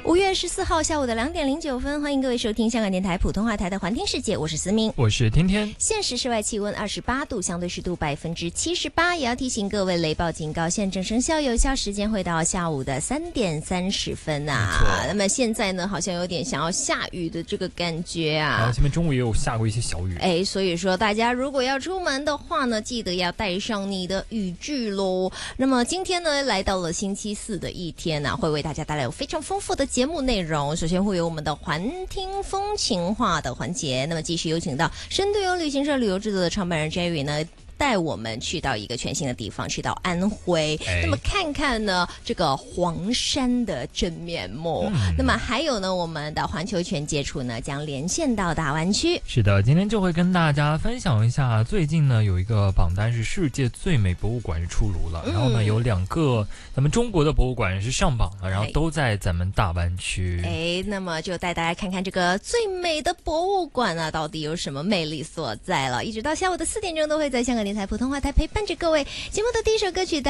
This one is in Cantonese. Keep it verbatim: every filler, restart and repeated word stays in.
五月十四号下午的两点零九分，欢迎各位收听香港电台普通话台的环听世界，我是思明， 我是天天。 现时室外气温二十八度，相对湿度百分之七十八，也要提醒各位雷暴警告现正生效，有效时间会到下午的三点三十分啊。那么现在呢，好像有点想要下雨的这个感觉啊。 然后前面中午也有下过一些小雨， 哎，所以说大家如果要出门的话呢，记得要带上你的雨具喽。那么今天呢，来到了星期四的一天呢、啊，会为大家带来有非常丰富的节目内容。首先会有我们的环听风情话的环节，那么继续有请到深度游旅行社旅游制作的创办人 Jerry 呢，带我们去到一个全新的地方，去到安徽、哎、那么看看呢这个黄山的真面目、嗯、那么还有呢我们的环球全接触呢将连线到大湾区。 是的，今天就会跟大家分享一下，最近呢有一个榜单是世界最美博物馆是出炉了、嗯、然后呢有两个咱们中国的博物馆是上榜了，然后都在咱们大湾区。 哎，那么就带大家看看这个最美的博物馆啊到底有什么魅力所在了，一直到下午的四点钟都会在香港电台普通话台陪伴着各位。节目的第一首歌曲